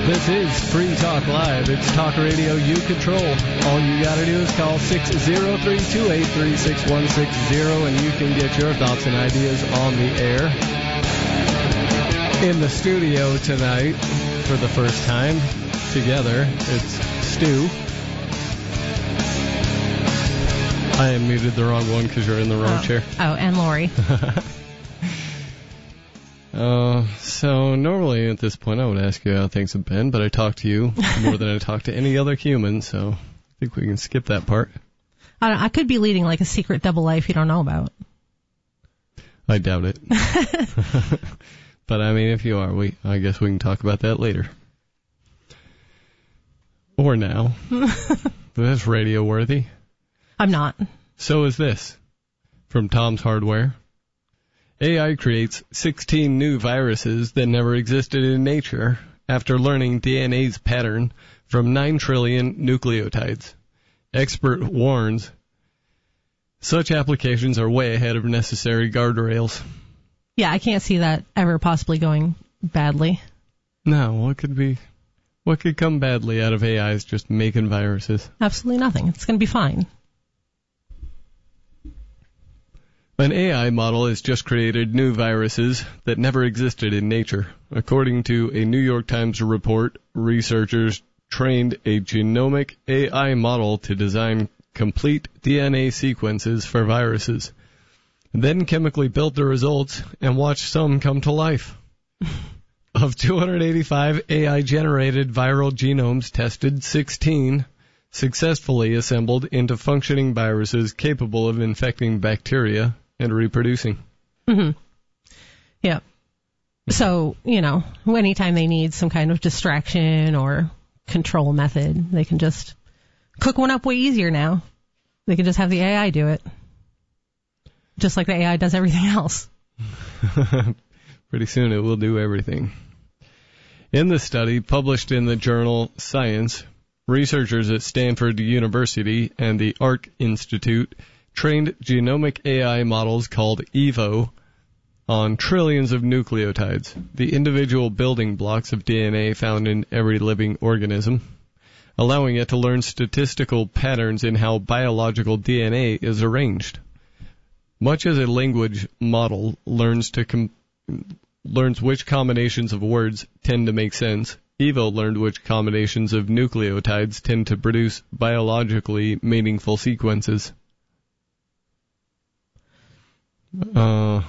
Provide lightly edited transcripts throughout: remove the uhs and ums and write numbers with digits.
This is Free Talk Live. It's talk radio you control. All you got to do is call 603-283-6160, and you can get your thoughts and ideas on the air. In the studio tonight, for the first time together, it's Stu. I am muted the wrong one because you're in the wrong chair. Oh, and Lori. So normally at this point I would ask you how things have been, but I talk to you more than I talk to any other human, so I think we can skip that part. I could be leading like a secret double life you don't know about. I doubt it. But I mean, if you are, I guess we can talk about that later. Or now. That's radio worthy. I'm not. So is this. From Tom's Hardware. AI creates 16 new viruses that never existed in nature after learning DNA's pattern from 9 trillion nucleotides. Expert warns such applications are way ahead of necessary guardrails. Yeah, I can't see that ever possibly going badly. No, what could come badly out of AIs just making viruses? Absolutely nothing. It's going to be fine. An AI model has just created new viruses that never existed in nature. According to a New York Times report, researchers trained a genomic AI model to design complete DNA sequences for viruses, then chemically built the results and watched some come to life. Of 285 AI-generated viral genomes tested, 16 successfully assembled into functioning viruses capable of infecting bacteria and reproducing. Mm-hmm. Yeah. So, anytime they need some kind of distraction or control method, they can just cook one up way easier now. They can just have the AI do it. Just like the AI does everything else. Pretty soon it will do everything. In the study published in the journal Science, researchers at Stanford University and the Arc Institute trained genomic AI models called EVO on trillions of nucleotides, the individual building blocks of DNA found in every living organism, allowing it to learn statistical patterns in how biological DNA is arranged. Much as a language model learns which combinations of words tend to make sense, EVO learned which combinations of nucleotides tend to produce biologically meaningful sequences. I'm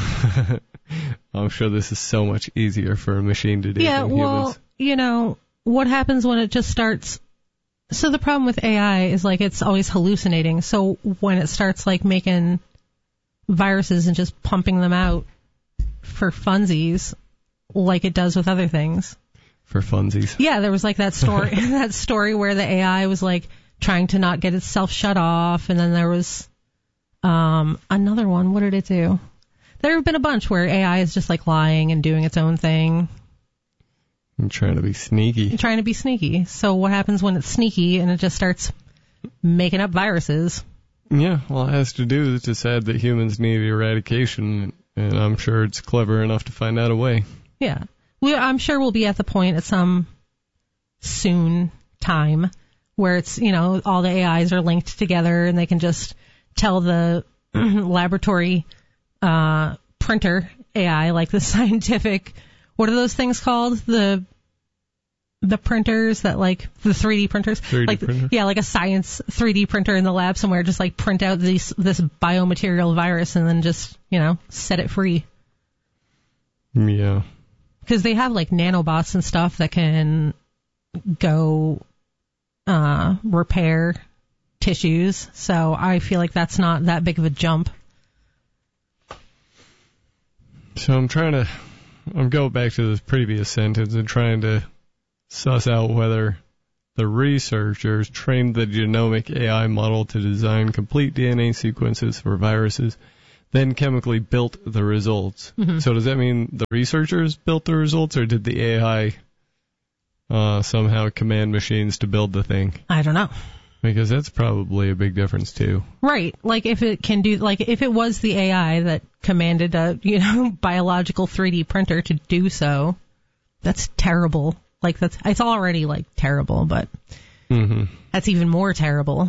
sure this is so much easier for a machine to do than humans. Well, what happens when it just starts... So the problem with AI is, it's always hallucinating. So when it starts, making viruses and just pumping them out for funsies, like it does with other things. For funsies? Yeah, there was, that story that story where the AI was, trying to not get itself shut off, and then there was... another one, what did it do? There have been a bunch where AI is just lying and doing its own thing. I'm trying to be sneaky. So what happens when it's sneaky and it just starts making up viruses? Yeah, well, it has to do to decide that humans need eradication, and I'm sure it's clever enough to find out a way. Yeah. I'm sure we'll be at the point at some soon time where it's, all the AIs are linked together and they can just tell the laboratory printer AI, the scientific, what are those things called? The printers that the 3D printers? 3D printer? Yeah, a science 3D printer in the lab somewhere, just print out this biomaterial virus and then just, set it free. Yeah. Because they have nanobots and stuff that can go repair tissues, so I feel like that's not that big of a jump. So I'm going back to the previous sentence and trying to suss out whether the researchers trained the genomic AI model to design complete DNA sequences for viruses, then chemically built the results. Mm-hmm. So does that mean the researchers built the results, or did the AI somehow command machines to build the thing? I don't know. Because that's probably a big difference too. Right. If it can do, if it was the AI that commanded a, biological 3D printer to do so, that's terrible. Like it's already like terrible, but that's even more terrible.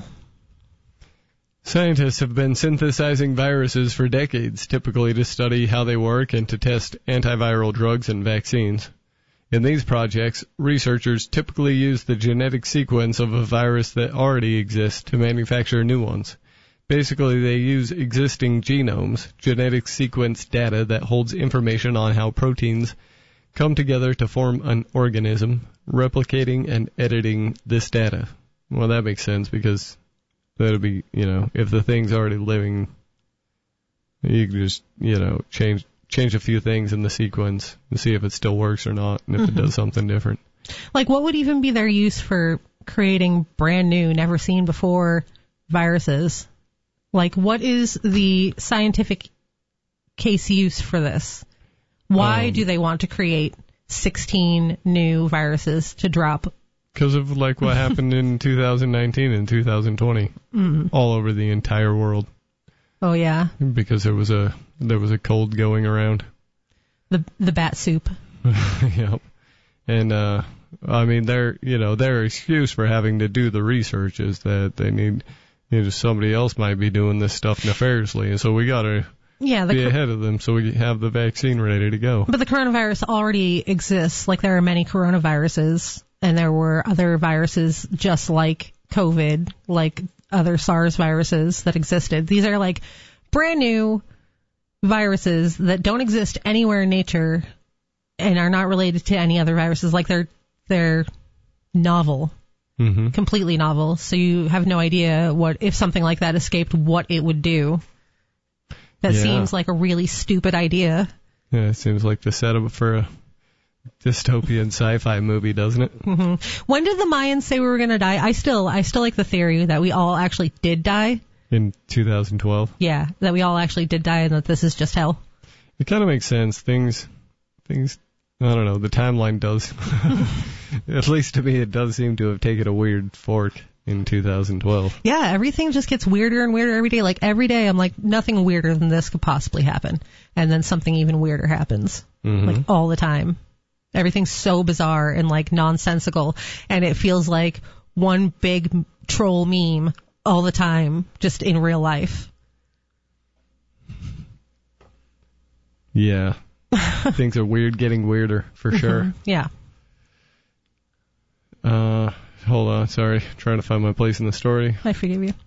Scientists have been synthesizing viruses for decades, typically to study how they work and to test antiviral drugs and vaccines. In these projects, researchers typically use the genetic sequence of a virus that already exists to manufacture new ones. Basically, they use existing genomes, genetic sequence data that holds information on how proteins come together to form an organism, replicating and editing this data. Well, that makes sense because that would be, if the thing's already living, you can just, change a few things in the sequence and see if it still works or not, and if it does something different. Like, what would even be their use for creating brand new, never seen before viruses? Like, what is the scientific case use for this? Why do they want to create 16 new viruses to drop? Because of, like, what happened in 2019 and 2020 all over the entire world. Oh, yeah. Because there was a cold going around. The bat soup. Yep. And their excuse for having to do the research is that they need, somebody else might be doing this stuff nefariously, and so we gotta be ahead of them so we have the vaccine ready to go. But the coronavirus already exists. Like, there are many coronaviruses, and there were other viruses just like COVID, like other SARS viruses that existed. These are like brand new viruses that don't exist anywhere in nature and are not related to any other viruses. Like, they're novel, completely novel. So you have no idea what, if something like that escaped, what it would do. That seems like a really stupid idea. Yeah, it seems like the setup for a dystopian sci-fi movie, doesn't it? When did the Mayans say we were going to die? I still like the theory that we all actually did die. In 2012? Yeah, that we all actually did die and that this is just hell. It kind of makes sense. Things, I don't know, the timeline does. At least to me, it does seem to have taken a weird fork in 2012. Yeah, everything just gets weirder and weirder every day. Like, every day I'm like, nothing weirder than this could possibly happen. And then something even weirder happens. Like, all the time. Everything's so bizarre and, like, nonsensical. And it feels like one big troll meme all the time, just in real life. Yeah. Things are weird, getting weirder, for sure. Yeah. Hold on, sorry. Trying to find my place in the story. I forgive you.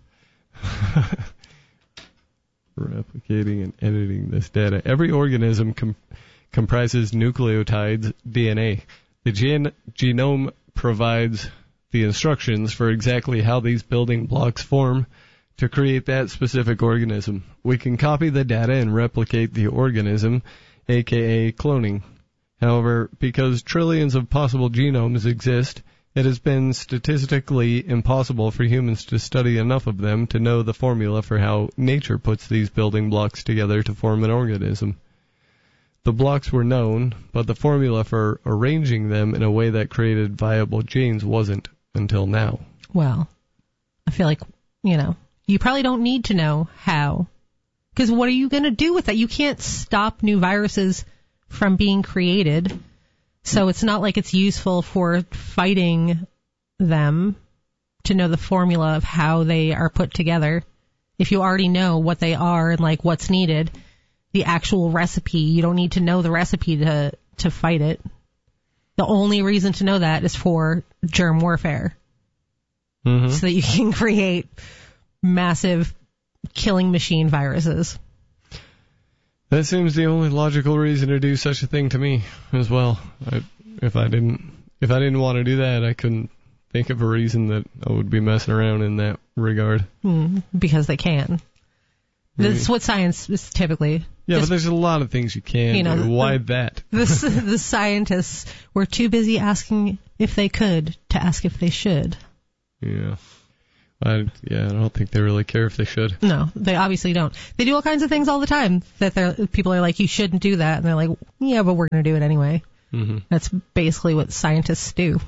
Replicating and editing this data. Every organism comprises nucleotides, DNA. The genome provides the instructions for exactly how these building blocks form to create that specific organism. We can copy the data and replicate the organism, aka cloning. However, because trillions of possible genomes exist, it has been statistically impossible for humans to study enough of them to know the formula for how nature puts these building blocks together to form an organism. The blocks were known, but the formula for arranging them in a way that created viable genes wasn't until now. Well, I feel like, you probably don't need to know how. Because what are you going to do with that? You can't stop new viruses from being created. So it's not like it's useful for fighting them to know the formula of how they are put together. If you already know what they are and, like, what's needed, the actual recipe, you don't need to know the recipe to fight it. The only reason to know that is for germ warfare. So that you can create massive killing machine viruses. That seems the only logical reason to do such a thing to me as well. If I didn't want to do that, I couldn't think of a reason that I would be messing around in that regard. Because they can. This is what science is typically. Yeah, but there's a lot of things you can do. Why that? The scientists were too busy asking if they could to ask if they should. Yeah. I don't think they really care if they should. No, they obviously don't. They do all kinds of things all the time that people are like, you shouldn't do that. And they're like, yeah, but we're going to do it anyway. That's basically what scientists do.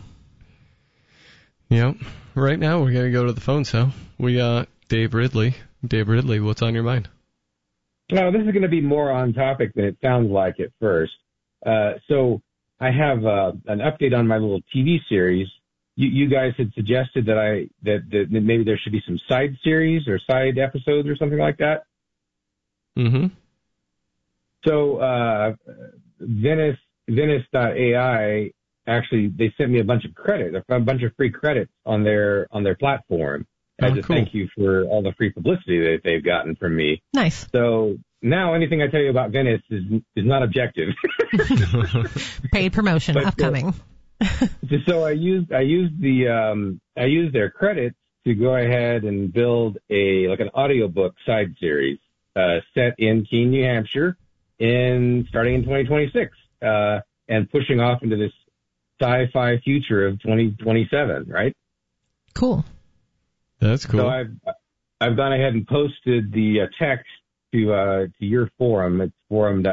Yep. Right now, we're going to go to the phone cell. We got Dave Ridley. Dave Ridley, what's on your mind? No, this is going to be more on topic than it sounds like at first. So I have an update on my little TV series. You guys had suggested that maybe there should be some side series or side episodes or something like that. Mm-hmm. So Venice.ai, actually, they sent me a bunch of free credits on their platform as a thank you for all the free publicity that they've gotten from me. Nice. So now anything I tell you about Venice is not objective. Paid promotion upcoming. So I used their credits to go ahead and build an audiobook side series set in Keene, New Hampshire, starting in 2026, and pushing off into this sci-fi future of 2027, right? Cool. That's cool. So I've gone ahead and posted the text to your forum. It's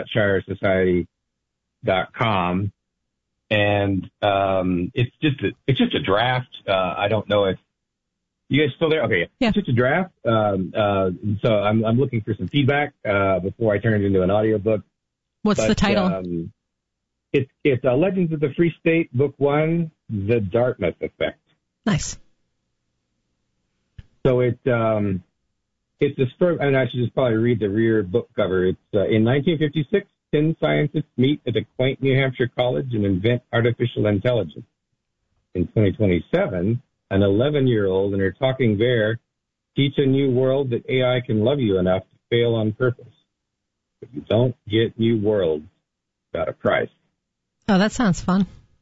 forum.shiresociety.com, and it's just a draft. I don't know if you guys still there. Okay, yeah. It's just a draft. So I'm looking for some feedback before I turn it into an audiobook. What's the title? It's Legends of the Free State, Book 1, The Dartmouth Effect. Nice. So it's a story, and I should just probably read the rear book cover. It's in 1956, 10 scientists meet at a quaint New Hampshire college and invent artificial intelligence. In 2027, an 11-year-old and her talking bear teach a new world that AI can love you enough to fail on purpose. If you don't get new worlds, got a price. Oh, that sounds fun.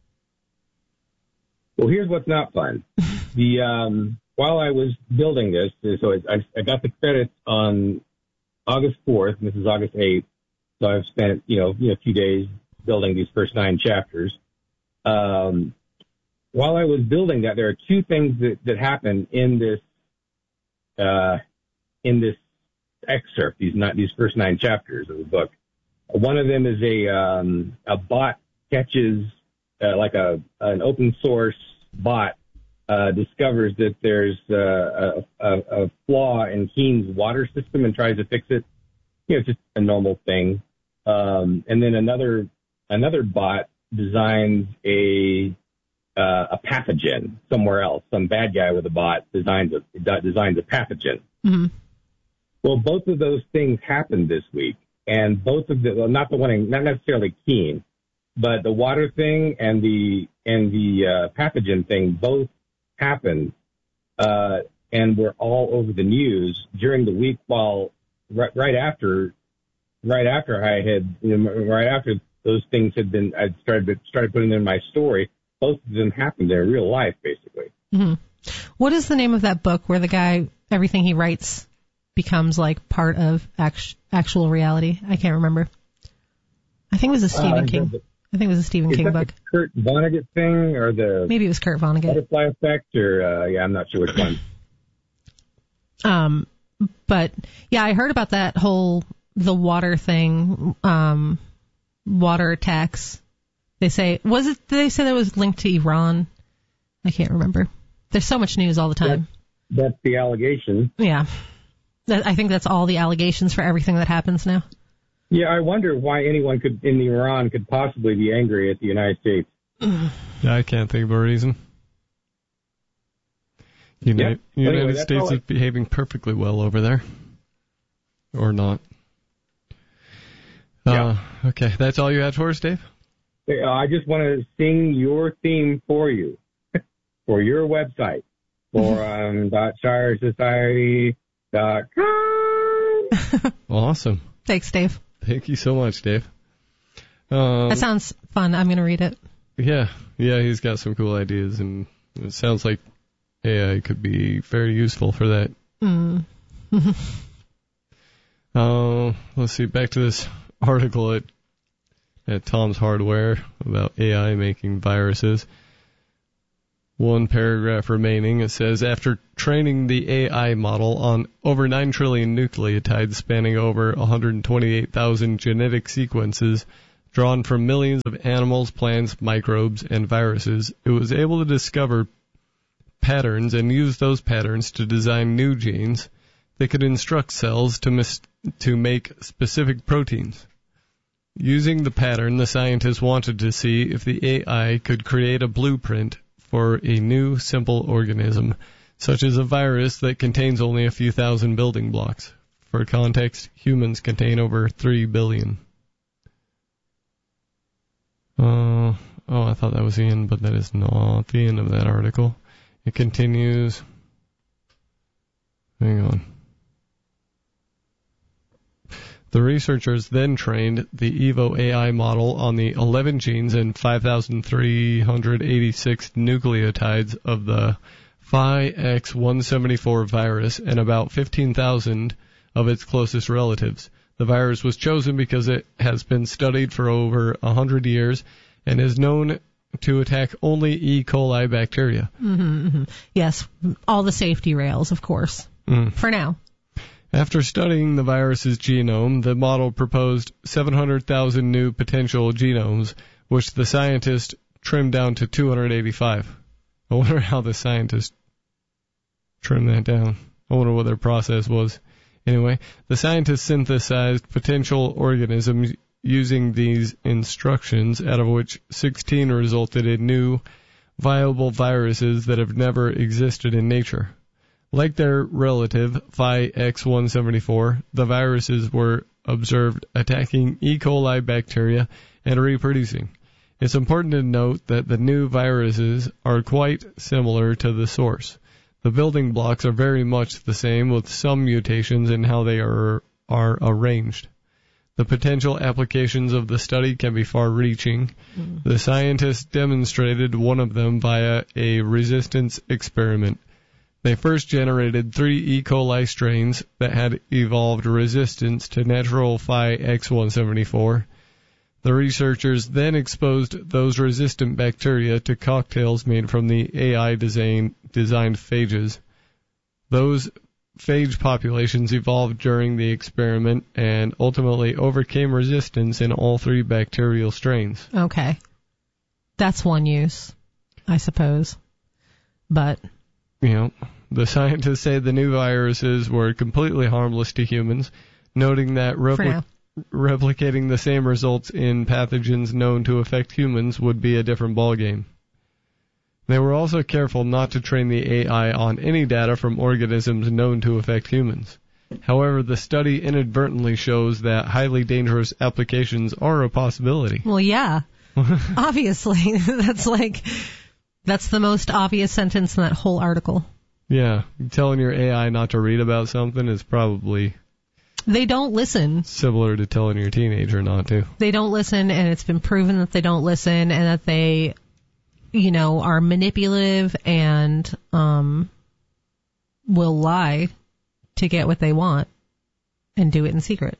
Well, here's what's not fun. While I was building this, so I got the credits on August 4th, and this is August 8th. So I've spent, a few days building these first 9 chapters. While I was building that, there are 2 things that happen in this excerpt, these first 9 chapters of the book. One of them is a bot catches, an open source bot, discovers that there's a flaw in Keene's water system and tries to fix it. Just a normal thing. And then another bot designs a pathogen somewhere else. Some bad guy with a bot designs a pathogen. Mm-hmm. Well, both of those things happened this week, and both of not necessarily Keene, but the water thing and the pathogen thing both happened, and were all over the news during the week. While right after those things had been, I started putting them in my story. Both of them happened in real life, basically. Mm-hmm. What is the name of that book where the guy, everything he writes becomes like part of actual reality? I can't remember. I think it was a Stephen King. I think it was a Stephen King book. The Kurt Vonnegut thing, or maybe it was Kurt Vonnegut. Butterfly Effect, or I'm not sure which one. But yeah, I heard about that the water thing, water attacks. Did they say that was linked to Iran? I can't remember. There's so much news all the time. That's the allegation. Yeah. I think that's all the allegations for everything that happens now. Yeah, I wonder why anyone in Iran could possibly be angry at the United States. I can't think of a reason. United States is behaving perfectly well over there. Or not. Okay, that's all you had for us, Dave? I just want to sing your theme for you, for your website, forum.shiresociety.com. Awesome. Thanks, Dave. Thank you so much, Dave. That sounds fun. I'm going to read it. Yeah, he's got some cool ideas, and it sounds like AI could be very useful for that. Let's see, back to this article at Tom's Hardware about AI making viruses. One paragraph remaining. It says, after training the AI model on over 9 trillion nucleotides spanning over 128,000 genetic sequences drawn from millions of animals, plants, microbes, and viruses, it was able to discover patterns and use those patterns to design new genes that could instruct cells to make specific proteins. Using the pattern, the scientists wanted to see if the AI could create a blueprint for a new, simple organism, such as a virus that contains only a few thousand building blocks. For context, humans contain over 3 billion. I thought that was the end, but that is not the end of that article. It continues. Hang on. The researchers then trained the Evo AI model on the 11 genes and 5,386 nucleotides of the Phi-X174 virus and about 15,000 of its closest relatives. The virus was chosen because it has been studied for over 100 years and is known to attack only E. coli bacteria. Yes, all the safety rails, of course, for now. After studying the virus's genome, the model proposed 700,000 new potential genomes, which the scientists trimmed down to 285. I wonder how the scientists trimmed that down. I wonder what their process was. Anyway, the scientists synthesized potential organisms using these instructions, out of which 16 resulted in new, viable viruses that have never existed in nature. Like their relative, Phi-X174, the viruses were observed attacking E. coli bacteria and reproducing. It's important to note that the new viruses are quite similar to the source. The building blocks are very much the same, with some mutations in how they are arranged. The potential applications of the study can be far-reaching. The scientists demonstrated one of them via a resistance experiment. They first generated 3 E. coli strains that had evolved resistance to natural Phi-X174. The researchers then exposed those resistant bacteria to cocktails made from the AI-designed phages. Those phage populations evolved during the experiment and ultimately overcame resistance in all 3 bacterial strains. Okay. That's one use, I suppose. But... the scientists say the new viruses were completely harmless to humans, noting that replicating the same results in pathogens known to affect humans would be a different ballgame. They were also careful not to train the AI on any data from organisms known to affect humans. However, the study inadvertently shows that highly dangerous applications are a possibility. Well, yeah. Obviously. That's the most obvious sentence in that whole article. Yeah, telling your AI not to read about something is probably... They don't listen. Similar to telling your teenager not to. They don't listen, and it's been proven that they don't listen, and that they, are manipulative and will lie to get what they want and do it in secret.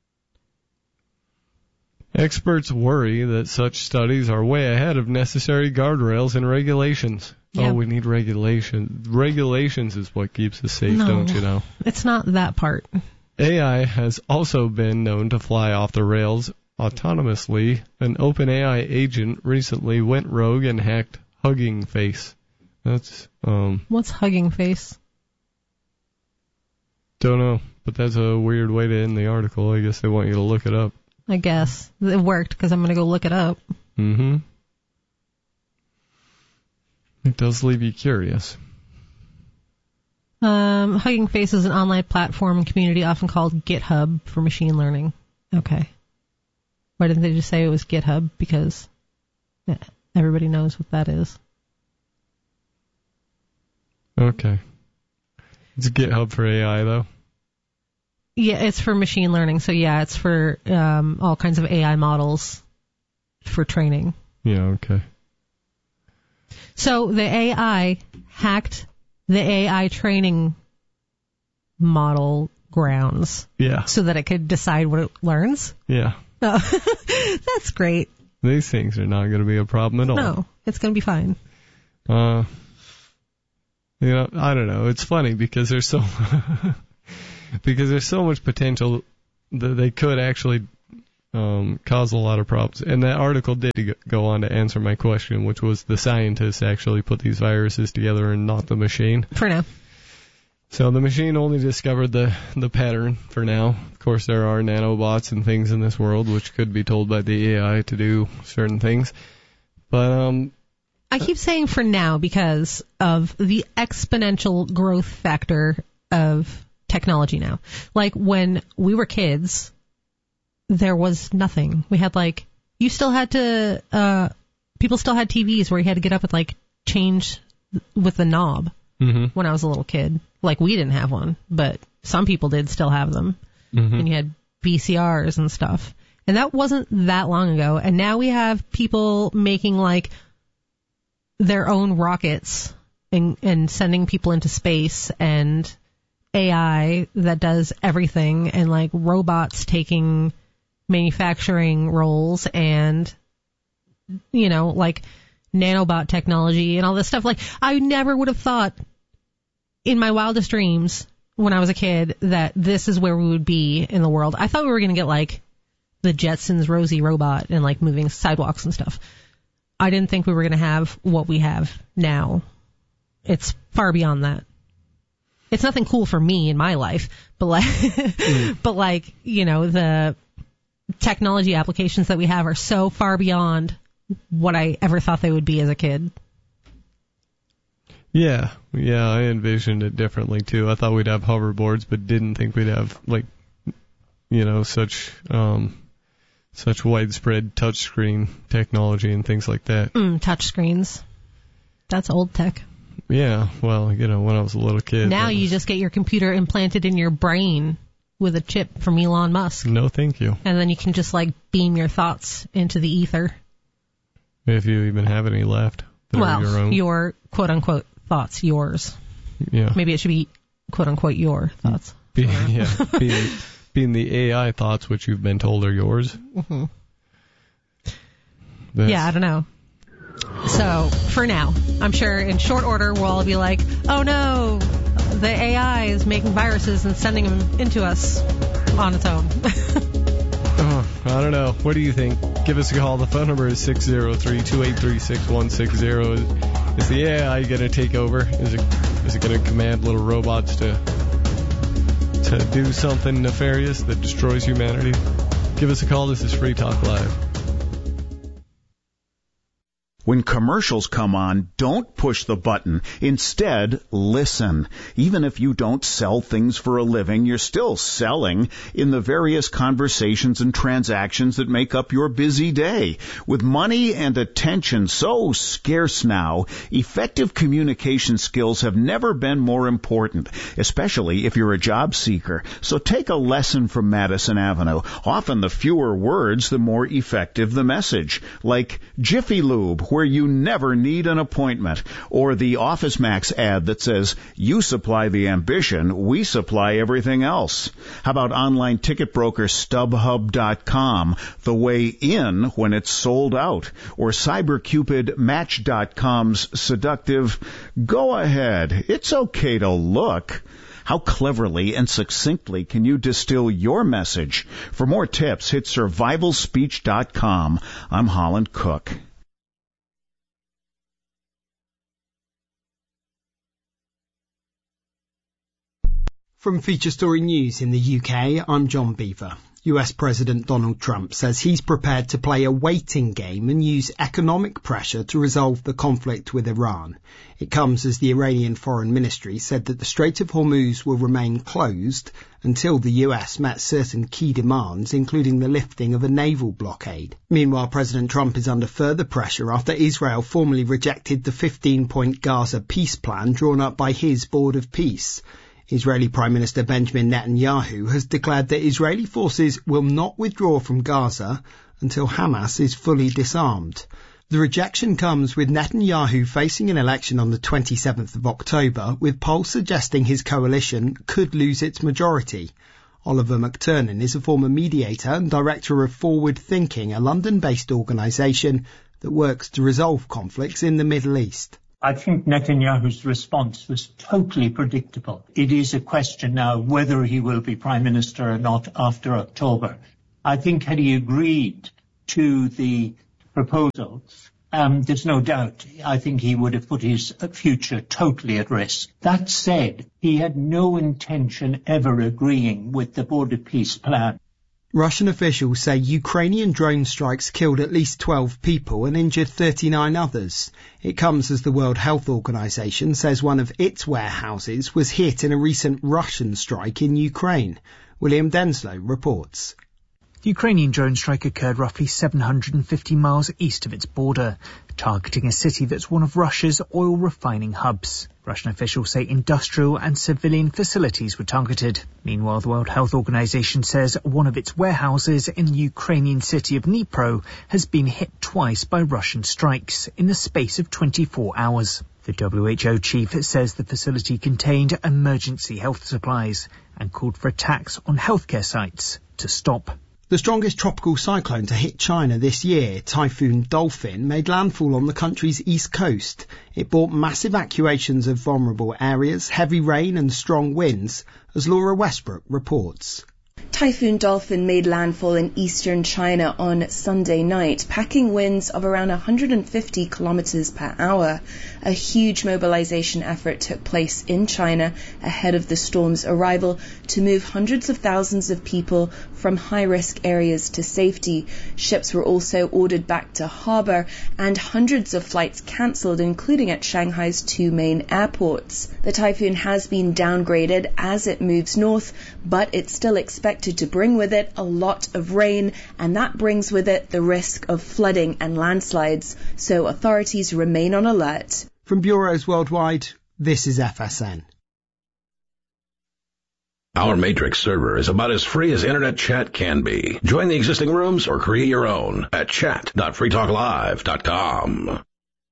Experts worry that such studies are way ahead of necessary guardrails and regulations. Yeah. Oh, we need regulations. Regulations is what keeps us safe, don't you know? It's not that part. AI has also been known to fly off the rails autonomously. An OpenAI agent recently went rogue and hacked Hugging Face. What's Hugging Face? Don't know, but that's a weird way to end the article. I guess they want you to look it up. I guess. It worked, because I'm going to go look it up. It does leave you curious. Hugging Face is an online platform and community often called GitHub for machine learning. Okay. Why didn't they just say it was GitHub? Because everybody knows what that is. Okay. It's GitHub for AI, though. Yeah, it's for machine learning. So, yeah, it's for all kinds of AI models for training. Yeah, okay. So the AI hacked the AI training model grounds. Yeah. So that it could decide what it learns. Yeah. Oh, that's great. These things are not going to be a problem at all. No, it's going to be fine. I don't know. It's funny because there's so much potential that they could actually cause a lot of problems. And that article did go on to answer my question, which was the scientists actually put these viruses together and not the machine. For now. So the machine only discovered the pattern for now. Of course, there are nanobots and things in this world which could be told by the AI to do certain things. But I keep saying for now because of the exponential growth factor of technology now. Like when we were kids, there was nothing. We had you still had to, people still had TVs where you had to get up and change with the knob. Mm-hmm. When I was a little kid. We didn't have one, but some people did still have them. Mm-hmm. And you had VCRs and stuff. And that wasn't that long ago. And now we have people making their own rockets and sending people into space, and AI that does everything, and robots taking manufacturing roles, and nanobot technology and all this stuff. I never would have thought in my wildest dreams when I was a kid that this is where we would be in the world. I thought we were going to get the Jetsons Rosie robot and moving sidewalks and stuff. I didn't think we were going to have what we have now. It's far beyond that. It's nothing cool for me in my life, but the technology applications that we have are so far beyond what I ever thought they would be as a kid. Yeah, I envisioned it differently too. I thought we'd have hoverboards, but didn't think we'd have such widespread touchscreen technology and things like that. Touchscreens. That's old tech. Yeah, well, when I was a little kid. Now you just get your computer implanted in your brain with a chip from Elon Musk. No, thank you. And then you can just beam your thoughts into the ether. If you even have any left. Your quote-unquote thoughts, yours. Yeah. Maybe it should be quote-unquote your thoughts. Being the AI thoughts which you've been told are yours. Mm-hmm. Yeah, I don't know. So, for now, I'm sure in short order we'll all be like, oh no, the AI is making viruses and sending them into us on its own. I don't know. What do you think? Give us a call. The phone number is 603-283-6160. Is the AI going to take over? Is it going to command little robots to do something nefarious that destroys humanity? Give us a call. This is Free Talk Live. When commercials come on, don't push the button. Instead, listen. Even if you don't sell things for a living, you're still selling in the various conversations and transactions that make up your busy day. With money and attention so scarce now, effective communication skills have never been more important, especially if you're a job seeker. So take a lesson from Madison Avenue. Often the fewer words, the more effective the message. Like Jiffy Lube, where you never need an appointment, or the OfficeMax ad that says, you supply the ambition, we supply everything else. How about online ticket broker StubHub.com, the way in when it's sold out, or CyberCupidMatch.com's seductive, go ahead, it's okay to look. How cleverly and succinctly can you distill your message? For more tips, hit survivalspeech.com. I'm Holland Cook. From Feature Story News in the UK, I'm John Beaver. US President Donald Trump says he's prepared to play a waiting game and use economic pressure to resolve the conflict with Iran. It comes as the Iranian Foreign Ministry said that the Strait of Hormuz will remain closed until the US met certain key demands, including the lifting of a naval blockade. Meanwhile, President Trump is under further pressure after Israel formally rejected the 15-point Gaza peace plan drawn up by his Board of Peace. Israeli Prime Minister Benjamin Netanyahu has declared that Israeli forces will not withdraw from Gaza until Hamas is fully disarmed. The rejection comes with Netanyahu facing an election on the 27th of October, with polls suggesting his coalition could lose its majority. Oliver McTurnan is a former mediator and director of Forward Thinking, a London-based organisation that works to resolve conflicts in the Middle East. I think Netanyahu's response was totally predictable. It is a question now whether he will be Prime Minister or not after October. I think had he agreed to the proposal, there's no doubt. I think he would have put his future totally at risk. That said, he had no intention ever agreeing with the border peace plan. Russian officials say Ukrainian drone strikes killed at least 12 people and injured 39 others. It comes as the World Health Organization says one of its warehouses was hit in a recent Russian strike in Ukraine. William Denslow reports. The Ukrainian drone strike occurred roughly 750 miles east of its border, targeting a city that's one of Russia's oil refining hubs. Russian officials say industrial and civilian facilities were targeted. Meanwhile, the World Health Organization says one of its warehouses in the Ukrainian city of Dnipro has been hit twice by Russian strikes in the space of 24 hours. The WHO chief says the facility contained emergency health supplies and called for attacks on healthcare sites to stop. The strongest tropical cyclone to hit China this year, Typhoon Dolphin, made landfall on the country's east coast. It brought massive evacuations of vulnerable areas, heavy rain and strong winds, as Laura Westbrook reports. Typhoon Dolphin made landfall in eastern China on Sunday night, packing winds of around 150 kilometers per hour. A huge mobilization effort took place in China ahead of the storm's arrival to move hundreds of thousands of people from high-risk areas to safety. Ships were also ordered back to harbor and hundreds of flights cancelled, including at Shanghai's two main airports. The typhoon has been downgraded as it moves north, but it's still expected to bring with it a lot of rain, and that brings with it the risk of flooding and landslides, so authorities remain on alert. From bureaus worldwide, this is FSN. Our Matrix server is about as free as internet chat can be. Join the existing rooms or create your own at chat.freetalklive.com.